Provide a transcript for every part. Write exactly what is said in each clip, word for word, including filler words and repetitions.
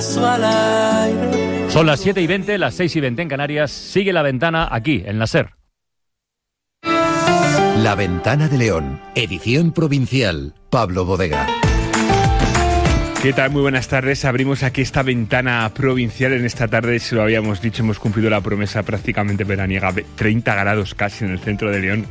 Son las siete y veinte, las seis y veinte en Canarias. Sigue La Ventana aquí, en la SER. La Ventana de León, edición provincial, Pablo Bodega. ¿Qué tal? Muy buenas tardes. Abrimos aquí esta ventana provincial. En esta tarde, se lo habíamos dicho, hemos cumplido la promesa prácticamente veraniega. treinta grados casi en el centro de León.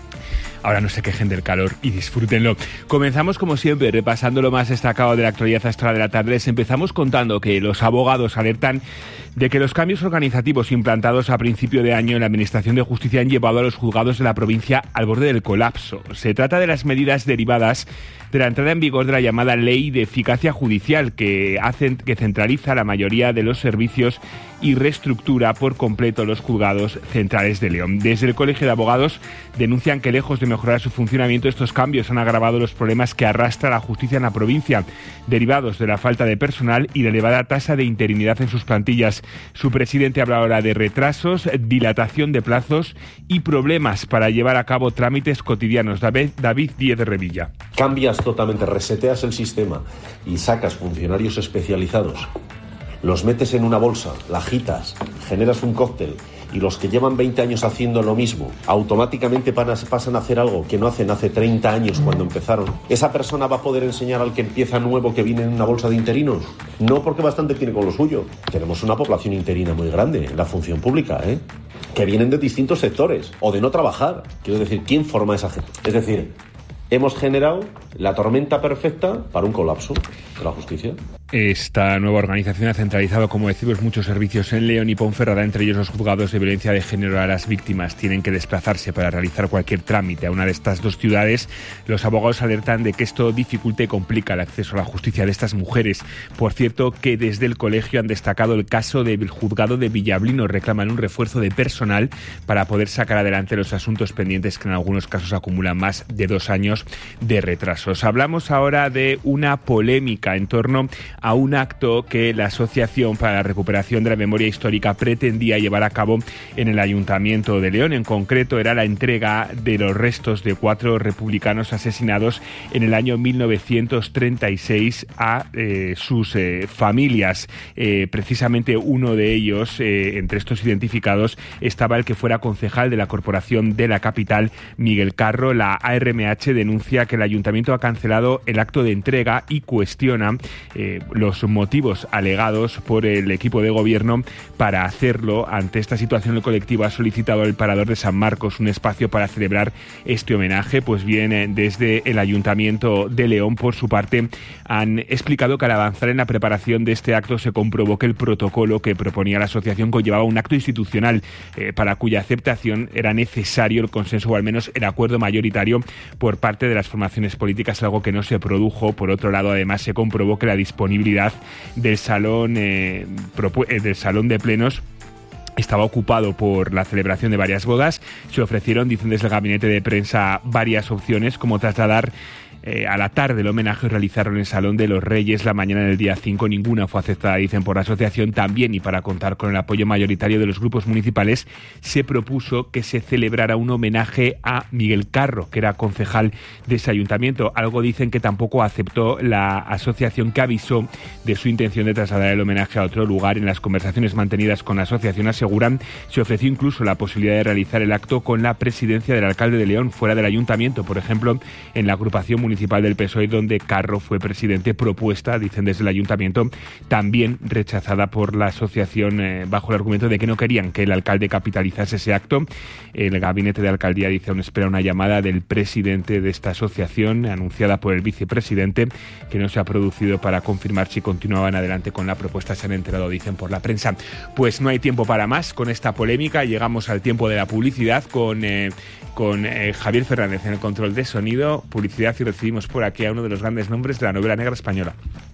Ahora no se quejen del calor y disfrútenlo. Comenzamos como siempre repasando lo más destacado de la actualidad hasta la de la tarde. Empezamos contando que los abogados alertan de que los cambios organizativos implantados a principio de año en la Administración de Justicia han llevado a los juzgados de la provincia al borde del colapso. Se trata de las medidas derivadas de la entrada en vigor de la llamada Ley de Eficacia Judicial, que, hace, que centraliza la mayoría de los servicios y reestructura por completo los juzgados centrales de León. Desde el Colegio de Abogados denuncian que, lejos de mejorar su funcionamiento, estos cambios han agravado los problemas que arrastra la justicia en la provincia, derivados de la falta de personal y la elevada tasa de interinidad en sus plantillas. Su presidente habla ahora de retrasos, dilatación de plazos y problemas para llevar a cabo trámites cotidianos. David, David Díez de Revilla. Cambias totalmente, reseteas el sistema y sacas funcionarios especializados, los metes en una bolsa, la agitas, generas un cóctel y los que llevan veinte años haciendo lo mismo automáticamente pasan a hacer algo que no hacen hace treinta años cuando empezaron. ¿Esa persona va a poder enseñar al que empieza nuevo que viene en una bolsa de interinos? No, porque bastante tiene con lo suyo. Tenemos una población interina muy grande en la función pública, ¿eh? que vienen de distintos sectores o de no trabajar. Quiero decir, ¿quién forma a esa gente? Es decir, hemos generado la tormenta perfecta para un colapso de la justicia. Esta nueva organización ha centralizado, como decimos, muchos servicios en León y Ponferrada, entre ellos los juzgados de violencia de género. A las víctimas tienen que desplazarse para realizar cualquier trámite a una de estas dos ciudades. Los abogados alertan de que esto dificulta y complica el acceso a la justicia de estas mujeres. Por cierto, que desde el colegio han destacado el caso del juzgado de Villablino. Reclaman un refuerzo de personal para poder sacar adelante los asuntos pendientes, que en algunos casos acumulan más de dos años de retrasos. Hablamos ahora de una polémica en torno a un acto que la Asociación para la Recuperación de la Memoria Histórica pretendía llevar a cabo en el Ayuntamiento de León. En concreto, era la entrega de los restos de cuatro republicanos asesinados en el año mil novecientos treinta y seis a eh, sus eh, familias. Eh, precisamente uno de ellos, eh, entre estos identificados, estaba el que fuera concejal de la Corporación de la Capital, Miguel Carro. La A R M H denuncia que el Ayuntamiento ha cancelado el acto de entrega y cuestiona eh, los motivos alegados por el equipo de gobierno para hacerlo. Ante esta situación, el colectivo ha solicitado al Parador de San Marcos un espacio para celebrar este homenaje. Pues bien, desde el Ayuntamiento de León, por su parte, han explicado que al avanzar en la preparación de este acto se comprobó que el protocolo que proponía la asociación conllevaba un acto institucional eh, para cuya aceptación era necesario el consenso o al menos el acuerdo mayoritario por parte de las formaciones políticas, algo que no se produjo. Por otro lado, además, se comprobó que la disponibilidad del salón, eh, propu- eh, del salón de plenos estaba ocupado por la celebración de varias bodas. Se ofrecieron, dicen desde el gabinete de prensa, varias opciones, como trasladar Eh, a la tarde el homenaje realizaron en el Salón de los Reyes la mañana del día cinco. Ninguna fue aceptada, dicen, por la asociación. También, y para contar con el apoyo mayoritario de los grupos municipales, se propuso que se celebrara un homenaje a Miguel Carro, que era concejal de ese ayuntamiento. Algo, dicen, que tampoco aceptó la asociación, que avisó de su intención de trasladar el homenaje a otro lugar. En las conversaciones mantenidas con la asociación, aseguran, se ofreció incluso la posibilidad de realizar el acto con la presidencia del alcalde de León fuera del ayuntamiento, por ejemplo, en la agrupación municipal municipal del P S O E, donde Carro fue presidente. Propuesta, dicen desde el ayuntamiento, también rechazada por la asociación eh, bajo el argumento de que no querían que el alcalde capitalizase ese acto. El gabinete de alcaldía, dice, aún espera una llamada del presidente de esta asociación, anunciada por el vicepresidente, que no se ha producido, para confirmar si continuaban adelante con la propuesta. Se han enterado, dicen, por la prensa. Pues no hay tiempo para más con esta polémica. Llegamos al tiempo de la publicidad con, eh, con eh, Javier Fernández en el control de sonido. Publicidad, y recibimos por aquí a uno de los grandes nombres de la novela negra española.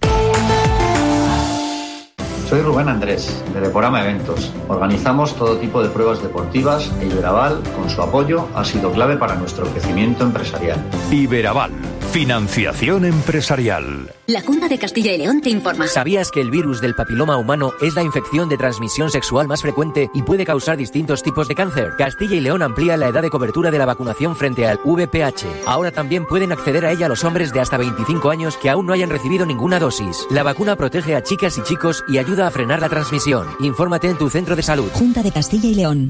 Soy Rubén Andrés, de Deporama Eventos. Organizamos todo tipo de pruebas deportivas e Iberaval, con su apoyo, ha sido clave para nuestro crecimiento empresarial. Iberaval, Financiación empresarial. La Junta de Castilla y León te informa. ¿Sabías que el virus del papiloma humano es la infección de transmisión sexual más frecuente y puede causar distintos tipos de cáncer? Castilla y León amplía la edad de cobertura de la vacunación frente al V P H. Ahora también pueden acceder a ella los hombres de hasta veinticinco años que aún no hayan recibido ninguna dosis. La vacuna protege a chicas y chicos y ayuda a frenar la transmisión. Infórmate en tu centro de salud. Junta de Castilla y León.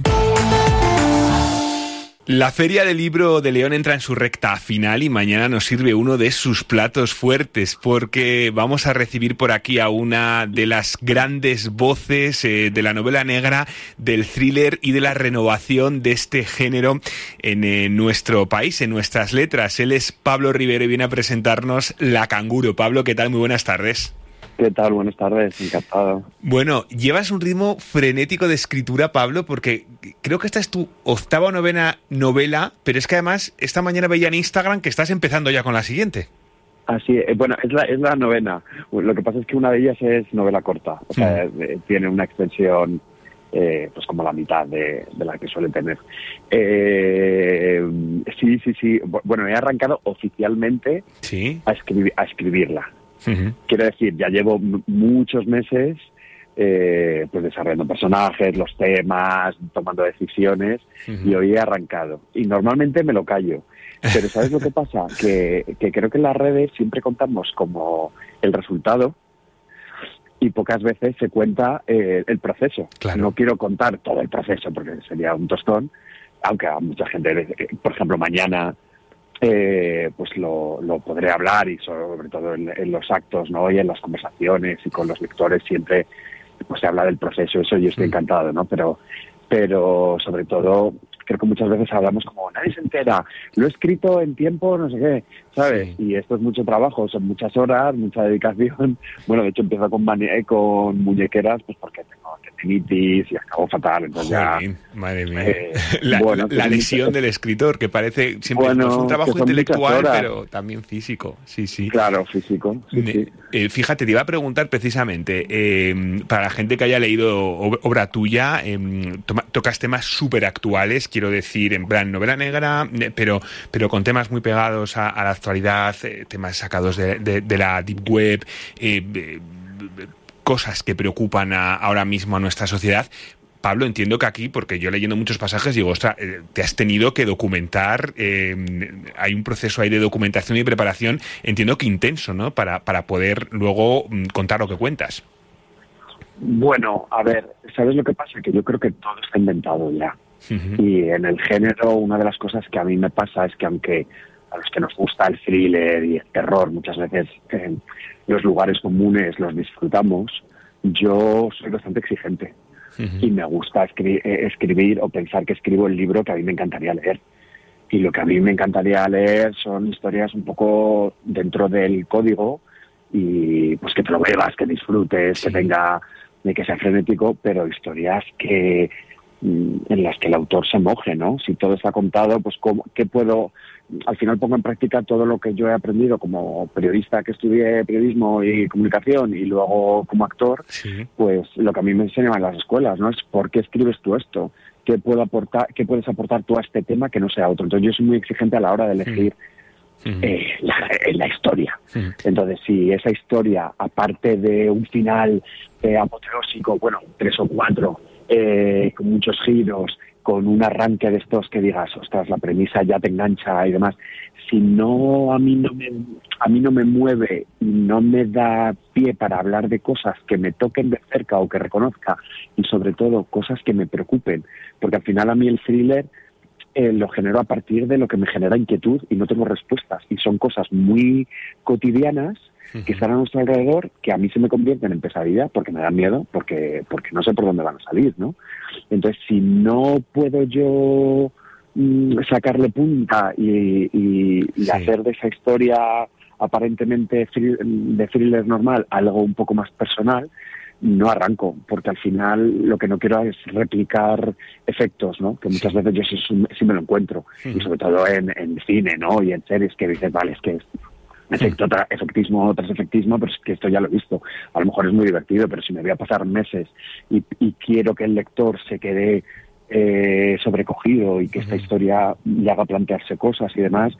La Feria del Libro de León entra en su recta final y mañana nos sirve uno de sus platos fuertes, porque vamos a recibir por aquí a una de las grandes voces eh, de la novela negra, del thriller y de la renovación de este género en eh, nuestro país, en nuestras letras. Él es Pablo Rivero y viene a presentarnos La Canguro. Pablo, ¿qué tal? Muy buenas tardes. ¿Qué tal? Buenas tardes, encantado. Bueno, llevas un ritmo frenético de escritura, Pablo, porque creo que esta es tu octava o novena novela, pero es que además esta mañana veía en Instagram que estás empezando ya con la siguiente. Así, bueno, es la, es la novena. Lo que pasa es que una de ellas es novela corta, o sea, mm. eh, tiene una extensión eh, pues como la mitad de, de la que suele tener. Eh, sí, sí, sí. Bueno, he arrancado oficialmente ¿Sí? a, escribir, a escribirla. Uh-huh. Quiero decir, ya llevo m- muchos meses eh, pues desarrollando personajes, los temas, tomando decisiones, uh-huh. y hoy he arrancado. Y normalmente me lo callo. Pero ¿sabes lo que pasa? Que, que creo que en las redes siempre contamos como el resultado y pocas veces se cuenta eh, el proceso. Claro. No quiero contar todo el proceso porque sería un tostón, aunque a mucha gente, por ejemplo, mañana... Eh, pues lo, lo podré hablar y sobre todo en, en los actos, ¿no? Y en las conversaciones y con los lectores siempre pues se habla del proceso, eso yo estoy encantado, ¿no? Pero, pero sobre todo creo que muchas veces hablamos como nadie se entera, lo he escrito en tiempo, no sé qué, ¿sabes? Sí. Y esto es mucho trabajo, son muchas horas, mucha dedicación. Bueno, de hecho empiezo con, mani- con muñequeras pues porque tengo tendinitis y acabo fatal, entonces Joder, ya... Madre mía. Eh, la, bueno, la lesión del escritor, que parece siempre bueno, es un trabajo intelectual, pero también físico. Sí, sí. Claro, físico. Sí, Me, sí. Eh, fíjate, te iba a preguntar precisamente, eh, para la gente que haya leído obra tuya, eh, toma, tocas temas súper actuales, quiero decir, en plan novela negra, eh, pero, pero con temas muy pegados a, a la actualidad, eh, temas sacados de, de, de la deep web, eh, eh, cosas que preocupan a, ahora mismo a nuestra sociedad. Pablo, entiendo que aquí, porque yo leyendo muchos pasajes digo, ostras, eh, te has tenido que documentar, eh, hay un proceso ahí de documentación y preparación, entiendo que intenso, ¿no? Para, para poder luego mm, contar lo que cuentas. Bueno, a ver, ¿sabes lo que pasa? Que yo creo que todo está inventado ya. Uh-huh. Y en el género, una de las cosas que a mí me pasa es que aunque a los que nos gusta el thriller y el terror, muchas veces eh, los lugares comunes los disfrutamos, yo soy bastante exigente. Uh-huh. Y me gusta escri- escribir o pensar que escribo el libro que a mí me encantaría leer. Y lo que a mí me encantaría leer son historias un poco dentro del código y pues que te lo bebas, que disfrutes, sí. que tenga, de que sea frenético, pero historias que en las que el autor se moje, ¿no? Si todo está contado, pues ¿cómo, qué puedo...? Al final pongo en práctica todo lo que yo he aprendido como periodista que estudié periodismo y comunicación y luego como actor, sí. pues lo que a mí me enseñan en las escuelas, ¿no? Es ¿por qué escribes tú esto? ¿Qué puedo aportar, qué puedes aportar tú a este tema que no sea otro? Entonces yo soy muy exigente a la hora de elegir sí. eh, la, la historia. Sí. Entonces si esa historia, aparte de un final eh, apoteósico, bueno, tres o cuatro, eh, con muchos giros, con un arranque de estos que digas, ostras, la premisa ya te engancha y demás, si no a mí no me a mí no me mueve y no me da pie para hablar de cosas que me toquen de cerca o que reconozca y sobre todo cosas que me preocupen, porque al final a mí el thriller eh, lo genero a partir de lo que me genera inquietud y no tengo respuestas y son cosas muy cotidianas que están a nuestro alrededor, que a mí se me convierten en pesadilla porque me dan miedo, porque porque no sé por dónde van a salir, ¿no? Entonces, si no puedo yo mmm, sacarle punta y, y, y sí. hacer de esa historia aparentemente de thriller normal algo un poco más personal, no arranco, porque al final lo que no quiero es replicar efectos, ¿no? Que muchas sí. veces yo sí, sí me lo encuentro, sí. y sobre todo en, en cine, ¿no? Y en series que dices, vale, es que es efecto tra- efectismo tras efectismo, pero es que esto ya lo he visto. A lo mejor es muy divertido, pero si me voy a pasar meses y, y quiero que el lector se quede eh, sobrecogido y que uh-huh. esta historia le haga plantearse cosas y demás,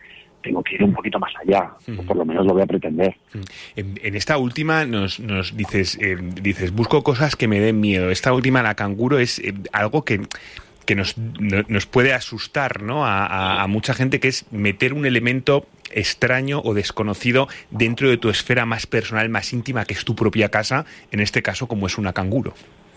tengo que ir un poquito más allá, uh-huh. o por lo menos lo voy a pretender. En, en esta última nos, nos dices, eh, dices, busco cosas que me den miedo. Esta última, la canguro, es eh, algo que... que nos, nos puede asustar, ¿no? A, a, a mucha gente, que es meter un elemento extraño o desconocido dentro de tu esfera más personal, más íntima, que es tu propia casa, en este caso como es una canguro.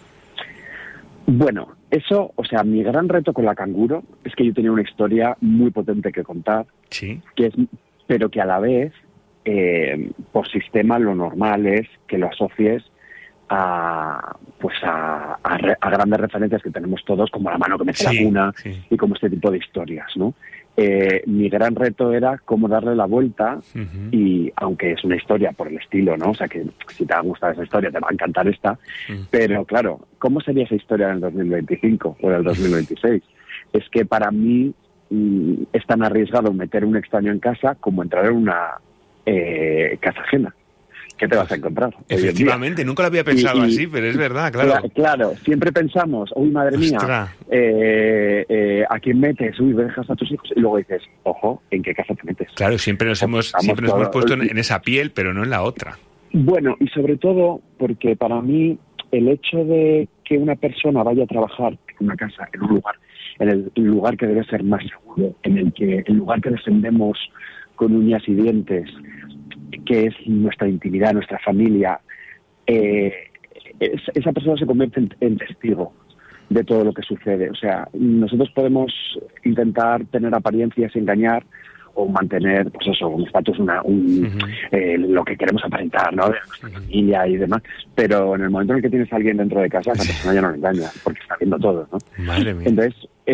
Bueno, eso, o sea, mi gran reto con la canguro es que yo tenía una historia muy potente que contar, sí, que es, pero que a la vez, eh, por sistema, lo normal es que lo asocies a pues a, a, re, a grandes referencias que tenemos todos, como La mano que mece sí, la cuna, sí. y como este tipo de historias, ¿no? Eh, mi gran reto era cómo darle la vuelta, uh-huh. y aunque es una historia por el estilo, ¿no? O sea, que si te va a gustar esa historia, te va a encantar esta, uh-huh. pero claro, ¿cómo sería esa historia en el dos mil veinticinco o en el dos mil veintiséis? Es que para mí mm, es tan arriesgado meter un extraño en casa como entrar en una eh, casa ajena. ¿Qué te vas a encontrar? Efectivamente, nunca lo había pensado y, y, así, pero es verdad, claro. Claro, claro, siempre pensamos, uy, madre mía, eh, eh, ¿a quién metes? Uy, dejas a tus hijos. Y luego dices, ojo, ¿en qué casa te metes? Claro, siempre nos hemos, siempre nos hemos puesto en, en esa piel, pero no en la otra. Bueno, y sobre todo porque para mí el hecho de que una persona vaya a trabajar en una casa, en un lugar, en el lugar que debe ser más seguro, en el que el lugar que defendemos con uñas y dientes, que es nuestra intimidad, nuestra familia, eh, es, esa persona se convierte en, en testigo de todo lo que sucede. O sea, nosotros podemos intentar tener apariencias y engañar, o mantener, pues eso, un estatus, una, un, uh-huh. eh, lo que queremos aparentar, ¿no? De nuestra familia y demás. Pero en el momento en el que tienes a alguien dentro de casa, esa persona ya no lo engaña, porque está viendo todo, ¿no? Madre mía. Entonces,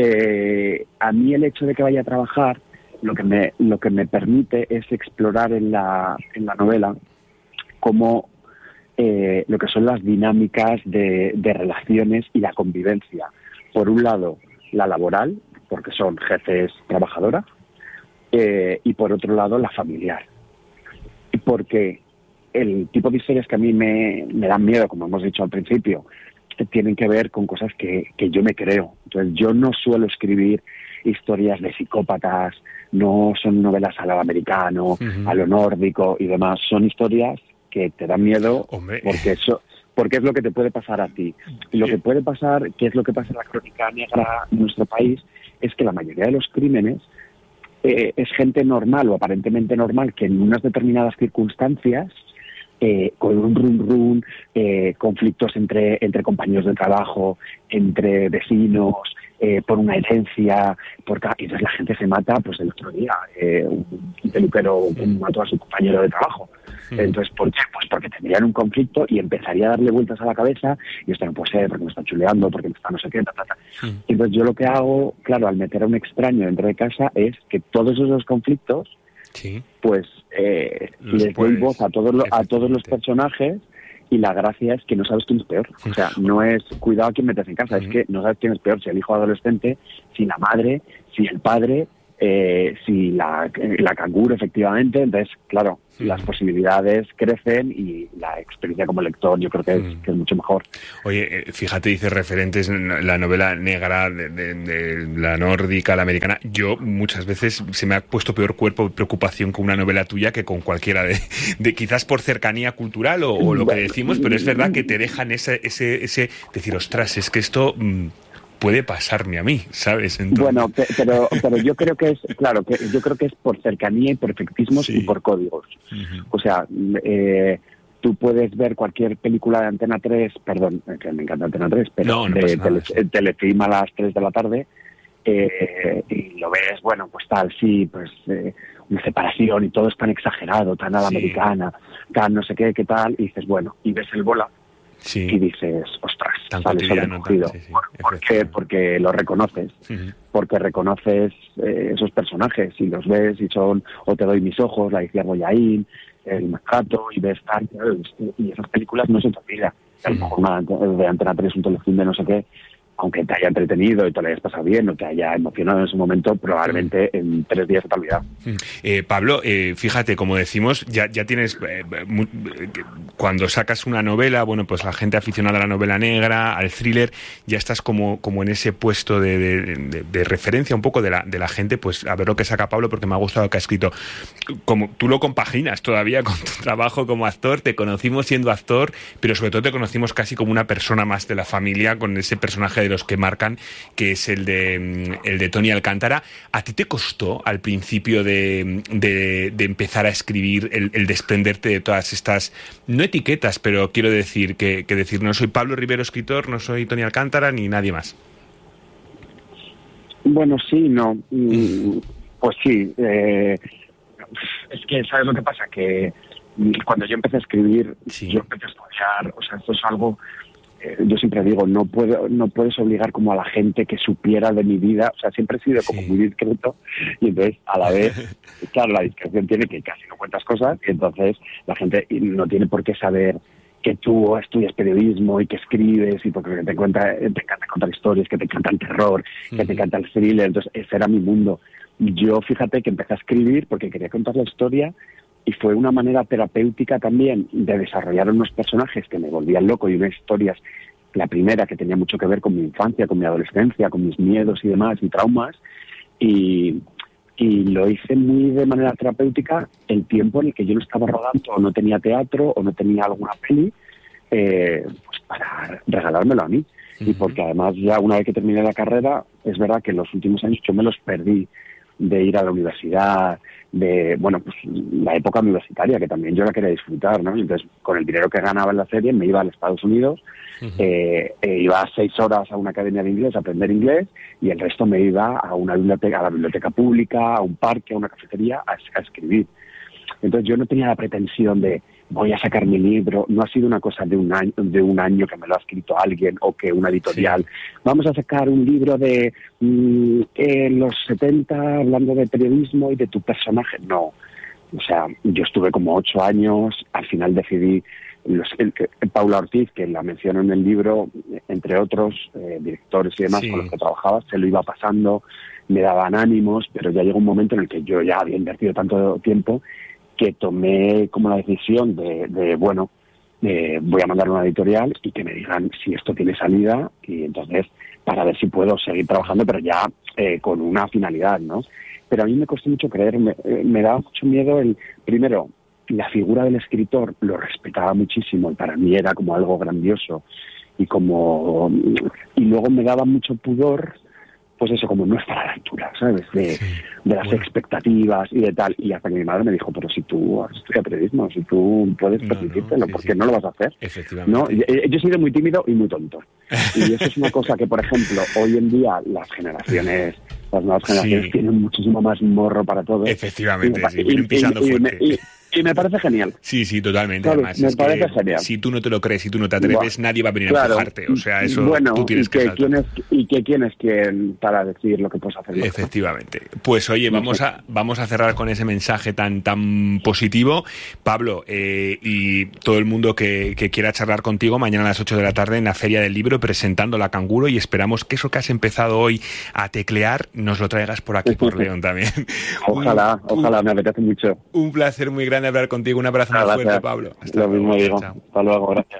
eh, a mí el hecho de que vaya a trabajar, lo que me lo que me permite es explorar en la en la novela cómo eh, lo que son las dinámicas de, de relaciones y la convivencia. Por un lado, la laboral, porque son jefes trabajadoras, eh, y por otro lado, la familiar. Porque el tipo de historias que a mí me, me dan miedo, como hemos dicho al principio, tienen que ver con cosas que, que yo me creo. Entonces, yo no suelo escribir historias de psicópatas, no son novelas a lo americano, uh-huh. a lo nórdico y demás. Son historias que te dan miedo. Hombre. porque eso porque es lo que te puede pasar a ti. Y lo que puede pasar, que es lo que pasa en la crónica negra en nuestro país, es que la mayoría de los crímenes eh, es gente normal o aparentemente normal que en unas determinadas circunstancias, Eh, con un run run, eh, conflictos entre entre compañeros de trabajo, entre vecinos, eh, por una herencia, por ca- y entonces la gente se mata. Pues el otro día eh, un, un peluquero mató a su compañero de trabajo. Sí. Entonces, ¿por qué? Pues porque tendrían un conflicto y empezaría a darle vueltas a la cabeza, y esto no puede ser, porque me está chuleando, porque me está no sé qué, ta, ta, ta. Sí. Entonces yo lo que hago, claro, al meter a un extraño dentro de casa, es que todos esos conflictos, sí. pues eh, les doy voz a todos, lo, a todos los personajes, y la gracia es que no sabes quién es peor. O sea, no es cuidado a quién metes en casa, uh-huh. es que no sabes quién es peor, si el hijo adolescente, si la madre, si el padre, eh, si la, la canguro, efectivamente. Entonces, claro, uh-huh. las posibilidades crecen y la experiencia como lector yo creo que es, uh-huh. que es mucho mejor. Oye, fíjate, dices referentes en la novela negra, de, de, de la nórdica, la americana. Yo muchas veces se me ha puesto peor cuerpo de preocupación con una novela tuya que con cualquiera de, de quizás por cercanía cultural o, o lo que decimos, pero es verdad que te dejan ese, ese, ese decir, ostras, es que esto mmm, puede pasarme a mí, ¿sabes? Entonces... Bueno, pero pero yo creo que es, claro, que yo creo que es por cercanía y por efectismos, sí. y por códigos. Uh-huh. O sea, eh, tú puedes ver cualquier película de Antena tres, perdón, que me encanta Antena tres, pero no, no de tele, tele, Telefilm a las tres de la tarde, eh, y lo ves, bueno, pues tal, sí, pues eh, una separación y todo es tan exagerado, tan a la sí. americana, tan no sé qué, qué tal, y dices, bueno, y ves el bola. Sí. Y dices, ostras, tan sales sobrecogido. Sí, sí, ¿Por, ¿Por qué? Porque lo reconoces, uh-huh. porque reconoces eh, esos personajes y los ves y son O te doy mis ojos, La Iciar Boyaín, El Manjato, y ves tal, y esas películas no se te olvidan. A lo mejor una de Antena tres, un telefilm de no sé qué, aunque te haya entretenido y te lo hayas pasado bien o te haya emocionado en ese momento, probablemente mm. en tres días te ha olvidado. Eh, Pablo, eh, fíjate, como decimos, ya, ya tienes, eh, muy, cuando sacas una novela, bueno, pues la gente aficionada a la novela negra, al thriller, ya estás como, como en ese puesto de, de, de, de referencia un poco de la, de la gente, pues a ver lo que saca Pablo, porque me ha gustado lo que ha escrito. Como tú lo compaginas todavía con tu trabajo como actor, te conocimos siendo actor, pero sobre todo te conocimos casi como una persona más de la familia, con ese personaje de los que marcan, que es el de el de Tony Alcántara. ¿A ti te costó al principio de, de, de empezar a escribir el, el desprenderte de todas estas, no etiquetas, pero quiero decir que, que decir no soy Pablo Rivero escritor, no soy Tony Alcántara ni nadie más? Bueno, sí, no. Pues sí. Eh, es que, ¿sabes lo que pasa? Que cuando yo empecé a escribir, sí. yo empecé a estudiar, o sea, esto es algo... Yo siempre digo, no puedo, no puedes obligar como a la gente que supiera de mi vida, o sea, siempre he sido como sí. muy discreto, y entonces a la vez, claro, la discreción tiene que casi no cuentas cosas, y entonces la gente no tiene por qué saber que tú estudias periodismo y que escribes, y porque te, cuenta, te encanta contar historias, que te encanta el terror, que uh-huh. te encanta el thriller, entonces ese era mi mundo. Yo, fíjate que empecé a escribir porque quería contar la historia, y fue una manera terapéutica también de desarrollar unos personajes que me volvían loco y unas historias, la primera que tenía mucho que ver con mi infancia, con mi adolescencia, con mis miedos y demás y traumas, y, y lo hice muy de manera terapéutica el tiempo en el que yo no estaba rodando o no tenía teatro o no tenía alguna peli, eh, pues para regalármelo a mí. Uh-huh. Y porque además ya una vez que terminé la carrera, es verdad que en los últimos años yo me los perdí de ir a la universidad, de, bueno, pues la época universitaria, que también yo la quería disfrutar, ¿no? Y entonces, con el dinero que ganaba en la serie, me iba a los Estados Unidos, uh-huh. eh, eh, iba seis horas a una academia de inglés a aprender inglés, y el resto me iba a una biblioteca, a la biblioteca pública, a un parque, a una cafetería, a, a escribir. Entonces yo no tenía la pretensión de voy a sacar mi libro, no ha sido una cosa de un año, de un año que me lo ha escrito alguien o que una editorial. Sí. Vamos a sacar un libro de mmm, eh, los setenta hablando de periodismo y de tu personaje. No, o sea, yo estuve como ocho años, al final decidí, los, el, el, Paula Ortiz, que la menciono en el libro, entre otros eh, directores y demás sí. con los que trabajaba, se lo iba pasando, me daban ánimos, pero ya llegó un momento en el que yo ya había invertido tanto tiempo que tomé como la decisión de, de bueno, eh, voy a mandar una editorial y que me digan si esto tiene salida, y entonces para ver si puedo seguir trabajando, pero ya eh, con una finalidad, ¿no? Pero a mí me costó mucho creer, me, me daba mucho miedo el, primero, la figura del escritor, lo respetaba muchísimo y para mí era como algo grandioso, y como y luego me daba mucho pudor, pues eso, como no estar a la altura, ¿sabes? De, sí, de las bueno. expectativas y de tal. Y hasta que mi madre me dijo, pero si tú estudias periodismo, si tú puedes no, permitírtelo, no, sí, ¿por qué sí. no lo vas a hacer? Efectivamente. ¿No? Yo, yo he sido muy tímido y muy tonto. Y eso es una cosa que, por ejemplo, hoy en día las generaciones, las nuevas generaciones sí. tienen muchísimo más morro para todo. Efectivamente, y, sí, vienen pisando y, fuerte. Y, y, y me parece genial. Sí, sí, totalmente. Además, me es parece que genial. Si tú no te lo crees, si tú no te atreves, bueno, nadie va a venir claro, a empujarte. O sea, eso bueno, tú tienes y que, que saltar. ¿quién es, y que quién es quien para decir lo que puedes hacer. Efectivamente. Pues oye, vamos a vamos a cerrar con ese mensaje tan tan positivo. Pablo, eh, y todo el mundo que, que quiera charlar contigo, mañana a las ocho de la tarde en la Feria del Libro, presentando la Canguro, y esperamos que eso que has empezado hoy a teclear, nos lo traigas por aquí, por León también. Ojalá, un, ojalá, me apetece mucho. Un placer muy grande hablar contigo. Un abrazo muy fuerte, Pablo. Hasta Lo mismo digo. Chao. Hasta luego, gracias.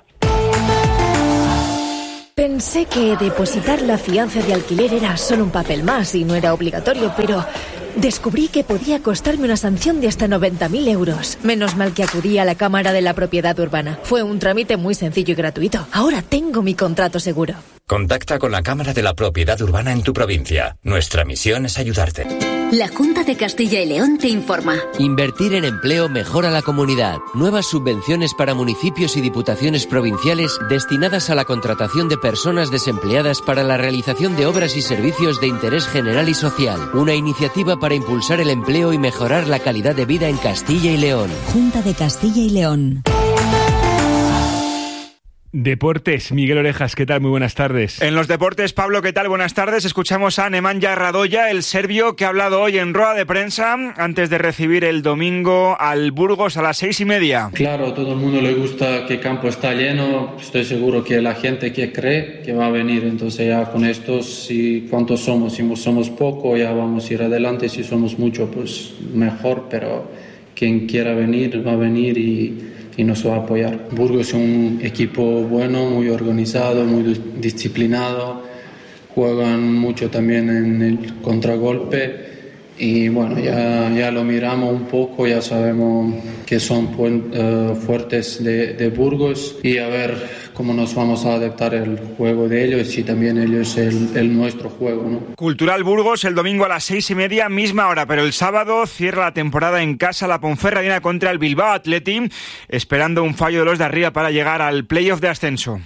Pensé que depositar la fianza de alquiler era solo un papel más y no era obligatorio, pero descubrí que podía costarme una sanción de hasta noventa mil euros. Menos mal que acudí a la Cámara de la Propiedad Urbana. Fue un trámite muy sencillo y gratuito. Ahora tengo mi contrato seguro. Contacta con la Cámara de la Propiedad Urbana en tu provincia. Nuestra misión es ayudarte. La Junta de Castilla y León te informa. Invertir en empleo mejora la comunidad. Nuevas subvenciones para municipios y diputaciones provinciales destinadas a la contratación de personas desempleadas para la realización de obras y servicios de interés general y social. Una iniciativa para impulsar el empleo y mejorar la calidad de vida en Castilla y León. Junta de Castilla y León. Deportes, Miguel Orejas, ¿qué tal? Muy buenas tardes. En los deportes, Pablo, ¿qué tal? Buenas tardes. Escuchamos a Nemanja Radoja, el serbio que ha hablado hoy en rueda de prensa antes de recibir el domingo al Burgos a las seis y media. Claro, a todo el mundo le gusta que el campo está lleno. Estoy seguro que la gente que cree que va a venir, entonces ya con estos, si cuántos somos, si somos poco, ya vamos a ir adelante. Si somos mucho, pues mejor, pero quien quiera venir va a venir y... y nos va a apoyar. Burgos es un equipo bueno, muy organizado, muy disciplinado, juegan mucho también en el contragolpe y bueno, ya, ya lo miramos un poco, ya sabemos que son uh, fuertes de, de Burgos y a ver cómo nos vamos a adaptar el juego de ellos y también ellos el, el nuestro juego, ¿no? Cultural Burgos el domingo a las seis y media, misma hora, pero el sábado cierra la temporada en casa la Ponferradina contra el Bilbao Athletic, esperando un fallo de los de arriba para llegar al playoff de ascenso.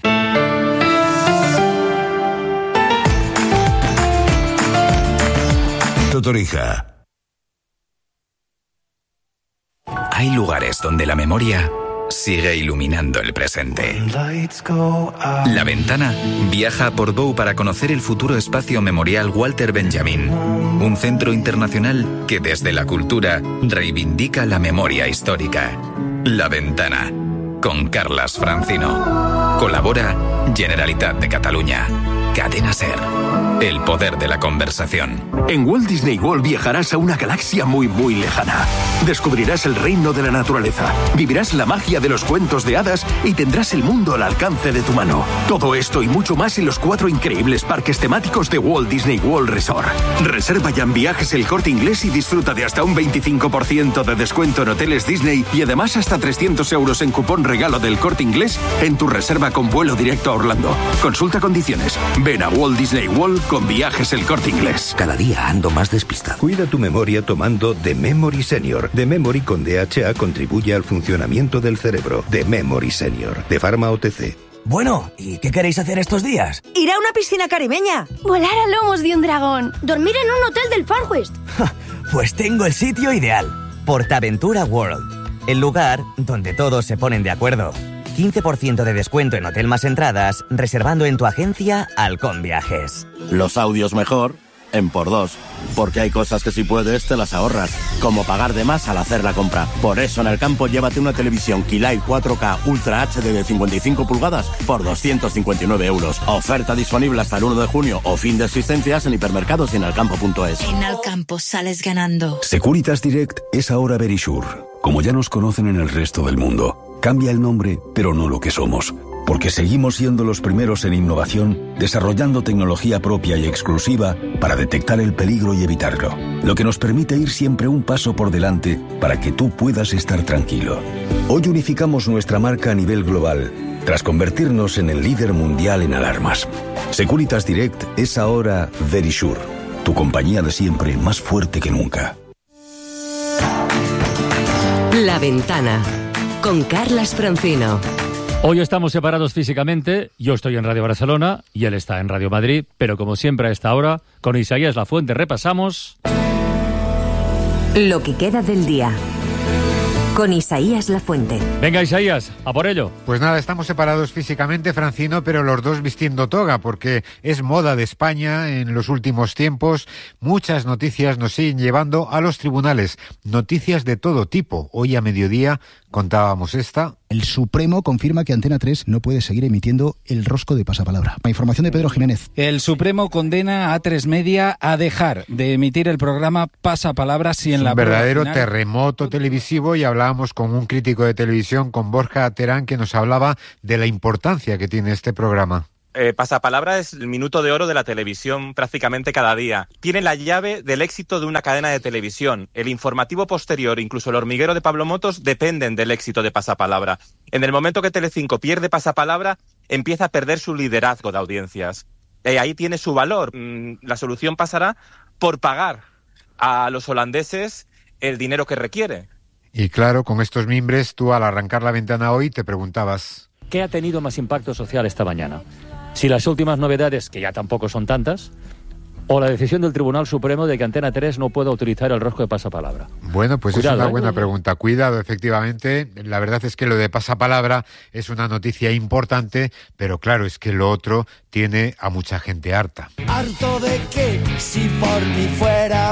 Totorija. Hay lugares donde la memoria sigue iluminando el presente. La Ventana viaja a Portbou para conocer el futuro espacio memorial Walter Benjamin, un centro internacional que desde la cultura reivindica la memoria histórica. La Ventana, con Carlas Francino. Colabora Generalitat de Catalunya. Cadena SER. El poder de la conversación. En Walt Disney World viajarás a una galaxia muy muy lejana. Descubrirás el reino de la naturaleza, vivirás la magia de los cuentos de hadas y tendrás el mundo al alcance de tu mano. Todo esto y mucho más en los cuatro increíbles parques temáticos de Walt Disney World Resort. Reserva ya en Viajes El Corte Inglés y disfruta de hasta un veinticinco por ciento de descuento en hoteles Disney y además hasta trescientos euros en cupón regalo del Corte Inglés en tu reserva con vuelo directo a Orlando. Consulta condiciones. Ven a Walt Disney World con Viajes El Corte Inglés. Cada día ando más despistado. Cuida tu memoria tomando The Memory Senior. The Memory con D H A contribuye al funcionamiento del cerebro. The Memory Senior, de Pharma O T C. Bueno, ¿y qué queréis hacer estos días? Ir a una piscina caribeña. Volar a lomos de un dragón. Dormir en un hotel del Far West. Pues tengo el sitio ideal. PortAventura World. El lugar donde todos se ponen de acuerdo. quince por ciento de descuento en hotel más entradas, reservando en tu agencia Halcón Viajes. Los audios mejor en por dos, porque hay cosas que si puedes te las ahorras, como pagar de más al hacer la compra. Por eso en el campo llévate una televisión Kilai cuatro K Ultra H D de cincuenta y cinco pulgadas por doscientos cincuenta y nueve euros. Oferta disponible hasta el uno de junio o fin de existencias en hipermercados y en alcampo punto es. En Alcampo sales ganando. Securitas Direct es ahora Verisure. Como ya nos conocen en el resto del mundo, cambia el nombre, pero no lo que somos. Porque seguimos siendo los primeros en innovación, desarrollando tecnología propia y exclusiva para detectar el peligro y evitarlo. Lo que nos permite ir siempre un paso por delante para que tú puedas estar tranquilo. Hoy unificamos nuestra marca a nivel global, tras convertirnos en el líder mundial en alarmas. Securitas Direct es ahora Verisure, tu compañía de siempre más fuerte que nunca. La Ventana, con Carlas Francino. Hoy estamos separados físicamente, yo estoy en Radio Barcelona y él está en Radio Madrid, pero como siempre a esta hora, con Isaías Lafuente repasamos... Lo que queda del día, con Isaías Lafuente. Venga, Isaías, a por ello. Pues nada, estamos separados físicamente, Francino, pero los dos vistiendo toga, porque es moda de España en los últimos tiempos. Muchas noticias nos siguen llevando a los tribunales, noticias de todo tipo. Hoy a mediodía contábamos esta... El Supremo confirma que Antena tres no puede seguir emitiendo el rosco de pasapalabra. La información de Pedro Jiménez. El Supremo condena a A tres Media a dejar de emitir el programa Pasapalabra si en la... Un verdadero final... terremoto televisivo, y hablábamos con un crítico de televisión, con Borja Terán, que nos hablaba de la importancia que tiene este programa. Eh, Pasapalabra es el minuto de oro de la televisión prácticamente cada día. Tiene la llave del éxito de una cadena de televisión. El informativo posterior, incluso El hormiguero de Pablo Motos, dependen del éxito de Pasapalabra. En el momento que Telecinco pierde Pasapalabra, empieza a perder su liderazgo de audiencias. Eh, ahí tiene su valor. Mm, la solución pasará por pagar a los holandeses el dinero que requiere. Y claro, con estos mimbres, tú al arrancar la ventana hoy te preguntabas... ¿Qué ha tenido más impacto social esta mañana? Si las últimas novedades, que ya tampoco son tantas, O la decisión del Tribunal Supremo de que Antena tres no pueda utilizar el rosco de pasapalabra. Bueno, pues Cuidado, es una ¿eh? buena pregunta. Cuidado, efectivamente. La verdad es que lo de pasapalabra es una noticia importante, pero claro, es que lo otro tiene a mucha gente harta. Harto de que, si por mí fuera,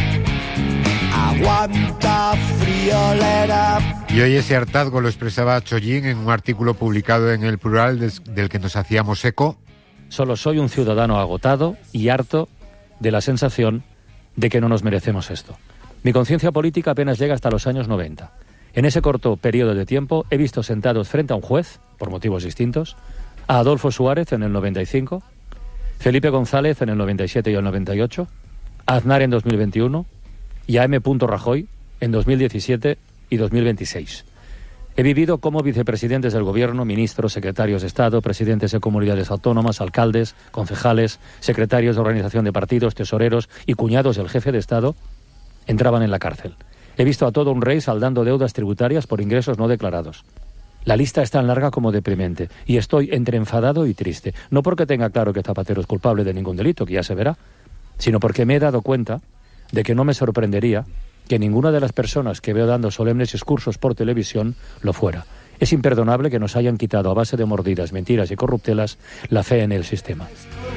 aguanta friolera. Y hoy ese hartazgo lo expresaba Chollín en un artículo publicado en El Plural des, del que nos hacíamos eco. Solo soy un ciudadano agotado y harto de la sensación de que no nos merecemos esto. Mi conciencia política apenas llega hasta los años noventa. En ese corto periodo de tiempo he visto sentados frente a un juez, por motivos distintos, a Adolfo Suárez en el noventa y cinco, Felipe González en el noventa y siete y el noventa y ocho, a Aznar en dos mil veintiuno y a M. Rajoy en dos mil diecisiete y dos mil veintiséis. He vivido como vicepresidentes del Gobierno, ministros, secretarios de Estado, presidentes de comunidades autónomas, alcaldes, concejales, secretarios de organización de partidos, tesoreros y cuñados del jefe de Estado entraban en la cárcel. He visto a todo un rey saldando deudas tributarias por ingresos no declarados. La lista es tan larga como deprimente y estoy entre enfadado y triste. No porque tenga claro que Zapatero es culpable de ningún delito, que ya se verá, sino porque me he dado cuenta de que no me sorprendería que ninguna de las personas que veo dando solemnes discursos por televisión lo fuera. Es imperdonable que nos hayan quitado a base de mordidas, mentiras y corruptelas la fe en el sistema.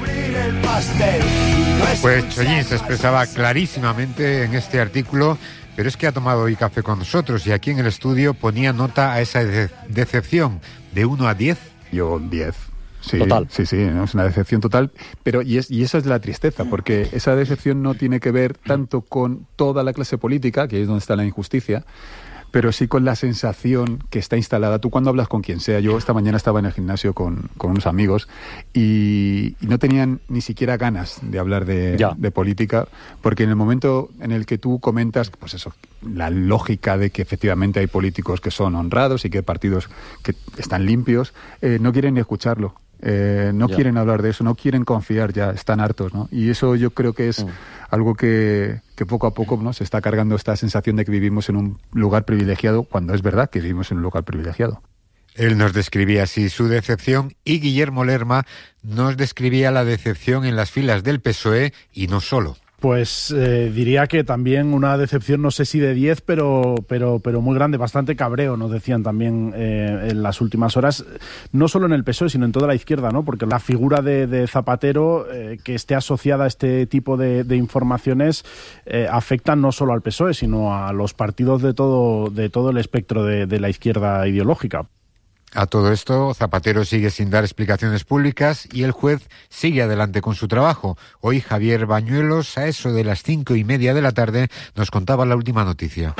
Pues Chollín se expresaba clarísimamente en este artículo, pero es que ha tomado hoy café con nosotros y aquí en el estudio ponía nota a esa de- decepción de uno a diez. Yo diez. Sí, Total. Sí, sí, ¿no? Es una decepción total, pero y, es, y esa es la tristeza, porque esa decepción no tiene que ver tanto con toda la clase política, que es donde está la injusticia, pero sí con la sensación que está instalada. Tú cuando hablas con quien sea, yo esta mañana estaba en el gimnasio con, con unos amigos y, y no tenían ni siquiera ganas de hablar de, de política, porque en el momento en el que tú comentas, pues eso, la lógica de que efectivamente hay políticos que son honrados y que hay partidos que están limpios, eh, no quieren ni escucharlo. Eh, no Ya. quieren hablar de eso, no quieren confiar ya, están hartos, ¿no? Y eso yo creo que es mm. algo que, que poco a poco, ¿no?, se está cargando esta sensación de que vivimos en un lugar privilegiado, cuando es verdad que vivimos en un lugar privilegiado. Él nos describía así su decepción y Guillermo Lerma nos describía la decepción en las filas del P S O E y no solo. Pues eh, diría que también una decepción, no sé si de diez, pero, pero, pero muy grande, bastante cabreo, nos decían también eh, en las últimas horas, no solo en el P S O E, sino en toda la izquierda, ¿no? Porque la figura de, de Zapatero, eh, que esté asociada a este tipo de, de informaciones, eh, afecta no solo al P S O E, sino a los partidos de todo, de todo el espectro de, de la izquierda ideológica. A todo esto, Zapatero sigue sin dar explicaciones públicas y el juez sigue adelante con su trabajo. Hoy Javier Bañuelos, a eso de las cinco y media de la tarde, nos contaba la última noticia.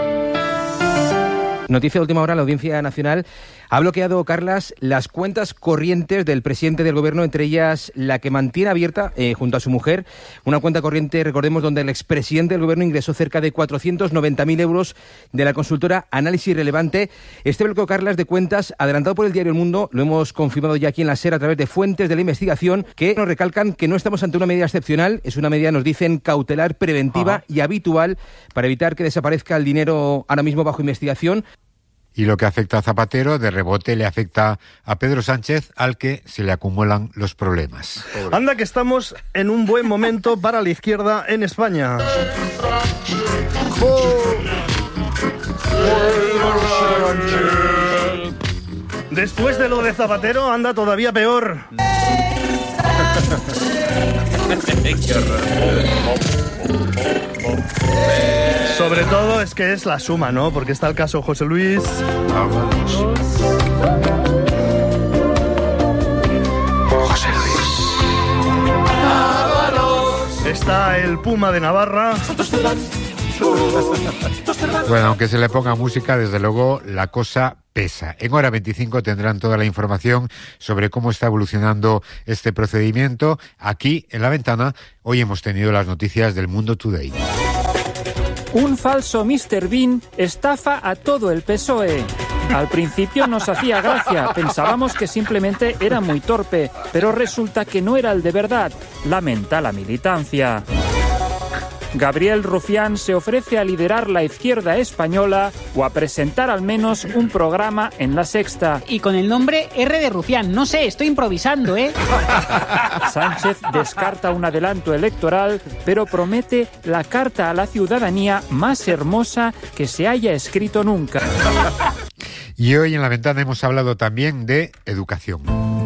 Noticia de última hora, la Audiencia Nacional ha bloqueado, Carlas, las cuentas corrientes del presidente del Gobierno, entre ellas la que mantiene abierta eh, junto a su mujer, una cuenta corriente, recordemos, donde el expresidente del Gobierno ingresó cerca de cuatrocientos noventa mil euros de la consultora Análisis Relevante. Este bloqueo, Carlas, de cuentas, adelantado por el diario El Mundo, lo hemos confirmado ya aquí en la SER a través de fuentes de la investigación, que nos recalcan que no estamos ante una medida excepcional, es una medida, nos dicen, cautelar, preventiva Ajá. y habitual para evitar que desaparezca el dinero ahora mismo bajo investigación. Y lo que afecta a Zapatero, de rebote le afecta a Pedro Sánchez, al que se le acumulan los problemas. Pobre. Anda que estamos en un buen momento para la izquierda en España. Después de lo de Zapatero, anda todavía peor. Qué horror. Sobre todo es que es la suma, ¿no? Porque está el caso José Luis. Vámonos. José Luis. Vámonos. Está el Puma de Navarra. Bueno, aunque se le ponga música, desde luego la cosa pesa. En hora veinticinco tendrán toda la información sobre cómo está evolucionando este procedimiento. Aquí, en La Ventana, hoy hemos tenido las noticias del Mundo Today. Un falso míster Bean estafa a todo el P S O E. Al principio nos hacía gracia, pensábamos que simplemente era muy torpe, pero resulta que no era el de verdad, lamenta la militancia. Gabriel Rufián se ofrece a liderar la izquierda española o a presentar al menos un programa en La Sexta. Y con el nombre R de Rufián, no sé, estoy improvisando, ¿eh? Sánchez descarta un adelanto electoral, pero promete la carta a la ciudadanía más hermosa que se haya escrito nunca. Y hoy en La Ventana hemos hablado también de educación.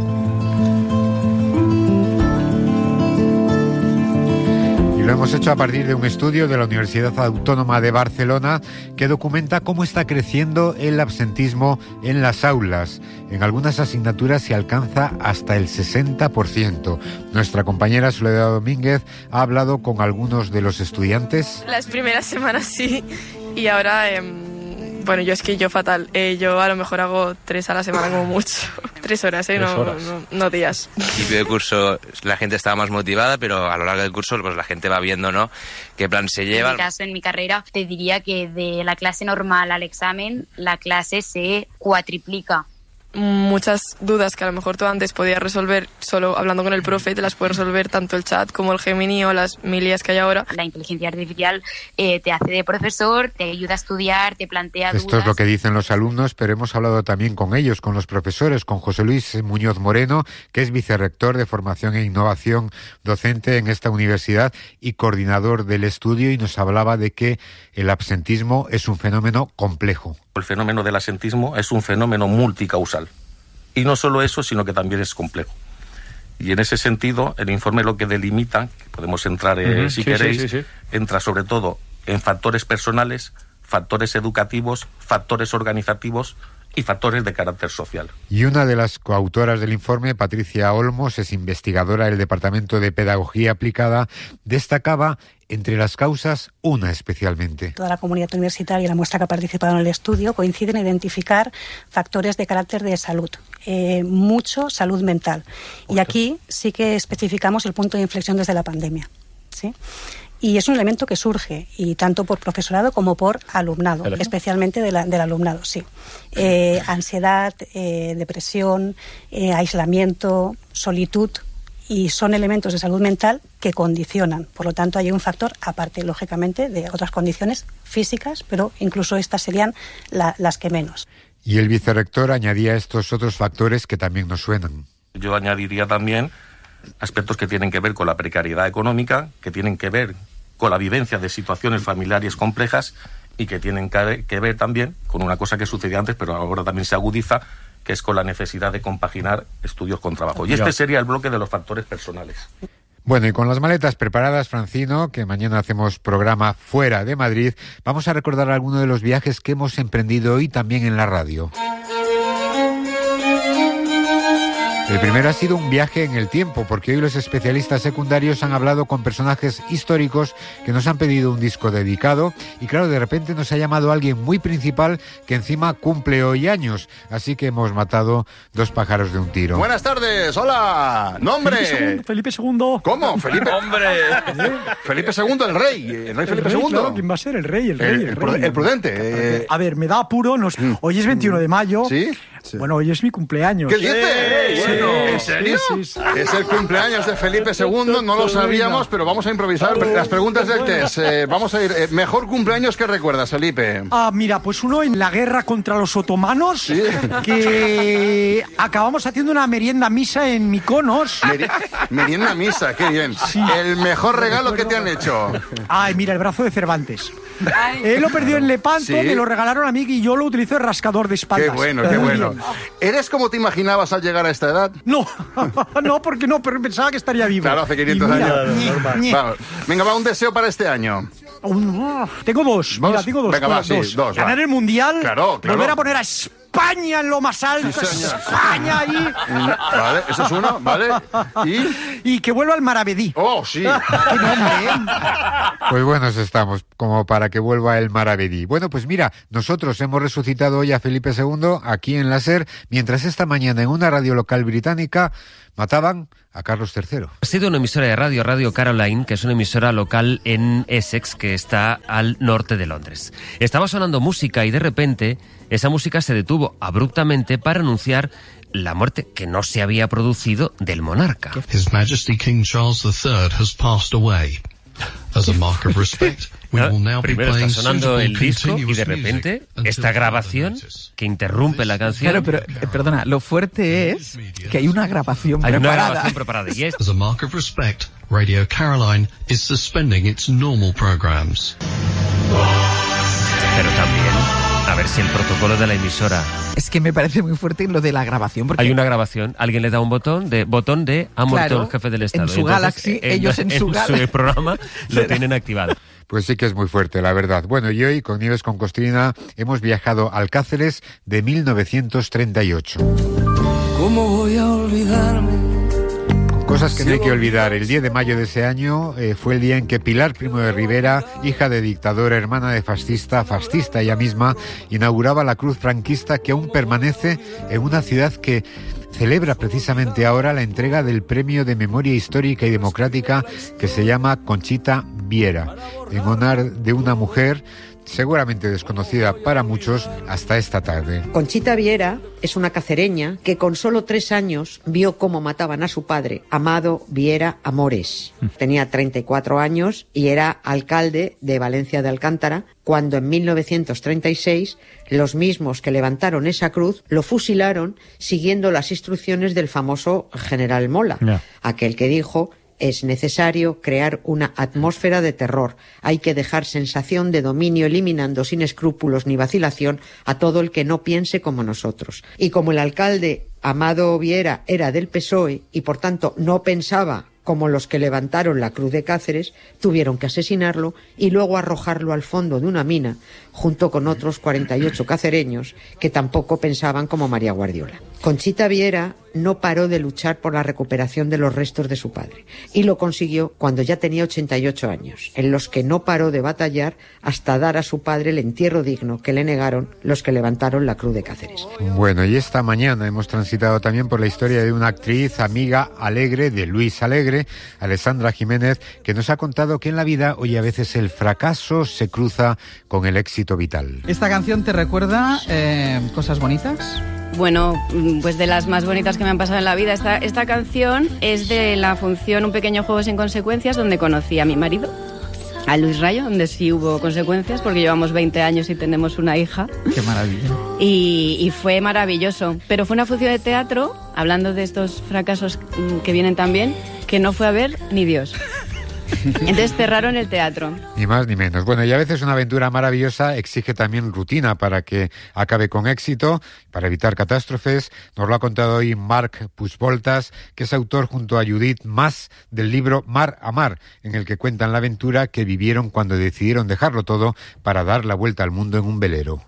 Y lo hemos hecho a partir de un estudio de la Universidad Autónoma de Barcelona que documenta cómo está creciendo el absentismo en las aulas. En algunas asignaturas se alcanza hasta el sesenta por ciento. Nuestra compañera Soledad Domínguez ha hablado con algunos de los estudiantes. Las primeras semanas sí, y ahora... Eh... Bueno, yo es que yo fatal. Eh, yo a lo mejor hago tres a la semana como mucho. Tres horas, ¿eh? No, horas. no, no días. Al principio del curso la gente estaba más motivada, pero a lo largo del curso pues la gente va viendo, ¿no?, qué plan se lleva. En mi caso, en mi carrera, te diría que de la clase normal al examen, la clase se cuatriplica. Muchas dudas que a lo mejor tú antes podías resolver solo hablando con el profe, te las puedes resolver tanto el chat como el Gemini o las mil I As que hay ahora. La inteligencia artificial eh, te hace de profesor, te ayuda a estudiar, te plantea dudas. Esto es lo que dicen los alumnos, pero hemos hablado también con ellos, con los profesores, con José Luis Muñoz Moreno, que es vicerrector de Formación e Innovación Docente en esta universidad y coordinador del estudio, y nos hablaba de que el absentismo es un fenómeno complejo. El fenómeno del absentismo es un fenómeno multicausal. Y no solo eso, sino que también es complejo. Y en ese sentido, el informe lo que delimita, que podemos entrar eh, uh-huh. si sí, queréis, sí, sí, sí. entra sobre todo en factores personales, factores educativos, factores organizativos y factores de carácter social. Y una de las coautoras del informe, Patricia Olmos, es investigadora del Departamento de Pedagogía Aplicada, destacaba entre las causas una especialmente. Toda la comunidad universitaria y la muestra que ha participado en el estudio coinciden en identificar factores de carácter de salud, eh, mucho salud mental. Y aquí sí que especificamos el punto de inflexión desde la pandemia, ¿sí? Y es un elemento que surge, y tanto por profesorado como por alumnado, especialmente de la, del alumnado, sí. Eh, ansiedad, eh, depresión, eh, aislamiento, solitud, y son elementos de salud mental que condicionan. Por lo tanto, hay un factor, aparte, lógicamente, de otras condiciones físicas, pero incluso estas serían la, las que menos. Y el vicerrector añadía estos otros factores que también nos suenan. Yo añadiría también aspectos que tienen que ver con la precariedad económica, que tienen que ver con la vivencia de situaciones familiares complejas y que tienen que ver también con una cosa que sucedía antes, pero ahora también se agudiza, que es con la necesidad de compaginar estudios con trabajo. Y este sería el bloque de los factores personales. Bueno, y con las maletas preparadas, Francino, que mañana hacemos programa fuera de Madrid, vamos a recordar algunos de los viajes que hemos emprendido hoy también en la radio. El primero ha sido un viaje en el tiempo, porque hoy los especialistas secundarios han hablado con personajes históricos que nos han pedido un disco dedicado, y claro, de repente nos ha llamado alguien muy principal que encima cumple hoy años, así que hemos matado dos pájaros de un tiro. Buenas tardes, hola, nombre. Felipe segundo. Felipe segundo. ¿Cómo? Felipe. ¡Hombre! Felipe segundo, el rey, el rey Felipe el rey, segundo. Claro, ¿quién va a ser? El rey, el rey. El, el, el, rey, el prudente. Eh... A ver, me da apuro, nos... hoy es veintiuno de mayo. ¿Sí? Sí. Bueno, hoy es mi cumpleaños. ¿Qué dices? Sí, bueno, ¿en serio? Sí, sí, sí. Es el cumpleaños de Felipe segundo, no lo sabíamos, pero vamos a improvisar claro. Las preguntas del test. Eh, vamos a ir. Eh, mejor cumpleaños que recuerdas, Felipe. Ah, mira, pues uno en la guerra contra los otomanos, ¿sí? Que acabamos haciendo una merienda misa en Mykonos. Meri merienda misa, qué bien. Sí. El mejor regalo que te han hecho. Ay, mira, el brazo de Cervantes. Él lo perdió en Lepanto, ¿sí? Me lo regalaron a mí y yo lo utilizo de rascador de espaldas. Qué bueno, qué bueno. ¿Eres como te imaginabas al llegar a esta edad? No, no, porque no, pero pensaba que estaría vivo. Claro, hace quinientos mira, años. Ñe, Vamos. Venga, va un deseo para este año. Uh, tengo dos, ¿Vos? Mira, tengo dos. Venga, va, sí, dos. dos Ganar va. el Mundial, claro, claro. Volver a poner a España en lo más alto, sí, España ahí. Vale, ese es uno, vale. ¿Y? Y que vuelva al Maravedí. Oh, sí. Qué nombre, ¿eh? Pues buenos estamos, como para que vuelva el Maravedí. Bueno, pues mira, nosotros hemos resucitado hoy a Felipe segundo aquí en la SER, mientras esta mañana en una radio local británica mataban a Carlos tercero. Ha sido una emisora de radio, Radio Caroline, que es una emisora local en Essex, que está al norte de Londres. Estaba sonando música y de repente esa música se detuvo abruptamente para anunciar la muerte que no se había producido del monarca. His Majesty King Charles the third has passed away. No, primero está sonando el disco y de repente esta grabación que interrumpe la canción. Claro, pero eh, perdona, lo fuerte es que hay una grabación hay preparada. Una grabación preparada y es... As a mark of respect, Radio Caroline is suspending its normal programs. Pero también, a ver si el protocolo de la emisora... Es que me parece muy fuerte lo de la grabación. Porque... Hay una grabación, alguien le da un botón de botón de ha muerto claro, el jefe del Estado. En su Entonces, Galaxy, en, ellos en, en su, en su programa lo tienen activado. Pues sí que es muy fuerte, la verdad. Bueno, y hoy con Nieves con Costrina hemos viajado al Cáceres de mil novecientos treinta y ocho. ¿Cómo voy a olvidarme? Cosas que no hay que olvidar. El diez de mayo de ese año eh, fue el día en que Pilar Primo de Rivera, hija de dictadora, hermana de fascista, fascista ella misma, inauguraba la cruz franquista que aún permanece en una ciudad que celebra precisamente ahora la entrega del Premio de Memoria Histórica y Democrática que se llama Conchita Viera, en honor de una mujer seguramente desconocida para muchos hasta esta tarde. Conchita Viera es una cacereña que con solo tres años vio cómo mataban a su padre, Amado Viera Amores. Tenía treinta y cuatro años y era alcalde de Valencia de Alcántara, cuando en mil novecientos treinta y seis los mismos que levantaron esa cruz lo fusilaron siguiendo las instrucciones del famoso general Mola, no. aquel que dijo: es necesario crear una atmósfera de terror. Hay que dejar sensación de dominio, eliminando sin escrúpulos ni vacilación a todo el que no piense como nosotros. Y como el alcalde Amado Viera era del P S O E y por tanto no pensaba como los que levantaron la cruz de Cáceres, tuvieron que asesinarlo y luego arrojarlo al fondo de una mina, junto con otros cuarenta y ocho cacereños que tampoco pensaban como María Guardiola. Conchita Viera no paró de luchar por la recuperación de los restos de su padre y lo consiguió cuando ya tenía ochenta y ocho años, en los que no paró de batallar hasta dar a su padre el entierro digno que le negaron los que levantaron la cruz de Cáceres. Bueno, y esta mañana hemos transitado también por la historia de una actriz amiga alegre de Luis Alegre, Alessandra Jiménez, que nos ha contado que en la vida, oye, a veces el fracaso se cruza con el éxito vital. ¿Esta canción te recuerda eh, cosas bonitas? Bueno, pues de las más bonitas que me han pasado en la vida. Esta, esta canción es de la función Un pequeño juego sin consecuencias, donde conocí a mi marido, a Luis Rayo, donde sí hubo consecuencias, porque llevamos veinte años y tenemos una hija. ¡Qué maravilla! Y, y fue maravilloso. Pero fue una función de teatro, hablando de estos fracasos que vienen también, que no fue a ver ni Dios. Entonces cerraron el teatro. Ni más ni menos. Bueno, y a veces una aventura maravillosa exige también rutina para que acabe con éxito, para evitar catástrofes. Nos lo ha contado hoy Marc Puigvoltas, que es autor junto a Judith Mas del libro Mar a Mar, en el que cuentan la aventura que vivieron cuando decidieron dejarlo todo para dar la vuelta al mundo en un velero.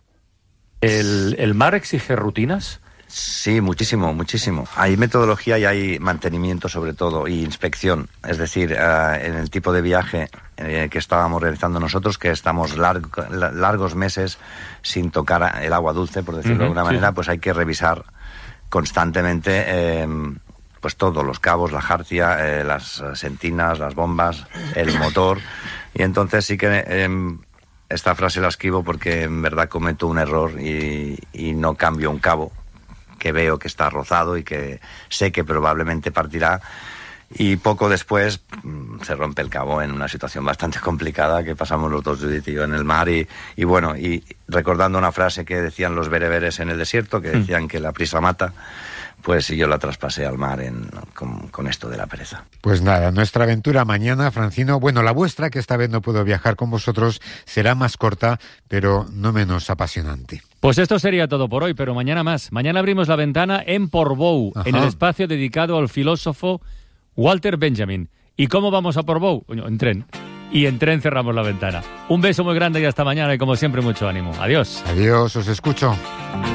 ¿El, el mar exige rutinas? Sí, muchísimo, muchísimo. Hay metodología y hay mantenimiento sobre todo, y inspección. Es decir, uh, en el tipo de viaje eh, que estábamos realizando nosotros, que estamos largo, largos meses sin tocar el agua dulce, por decirlo uh-huh, de alguna manera, sí. Pues hay que revisar constantemente eh, pues todo, los cabos, la jarcia, eh, las sentinas, las bombas, el motor. Y entonces sí que... Eh, esta frase la escribo porque en verdad cometo un error y, y no cambio un cabo que veo que está rozado y que sé que probablemente partirá, y poco después mmm, se rompe el cabo en una situación bastante complicada que pasamos los dos, Judith y yo, en el mar, y, y bueno, y recordando una frase que decían los bereberes en el desierto, que decían mm. que la prisa mata, pues yo la traspasé al mar en, con, con esto de la pereza. Pues nada, nuestra aventura mañana, Francino, bueno, la vuestra, que esta vez no puedo viajar con vosotros, será más corta, pero no menos apasionante. Pues esto sería todo por hoy, pero mañana más. Mañana abrimos la ventana en Portbou, Ajá. en el espacio dedicado al filósofo Walter Benjamin. ¿Y cómo vamos a Portbou? En tren. Y en tren cerramos la ventana. Un beso muy grande y hasta mañana, y como siempre mucho ánimo. Adiós. Adiós, os escucho.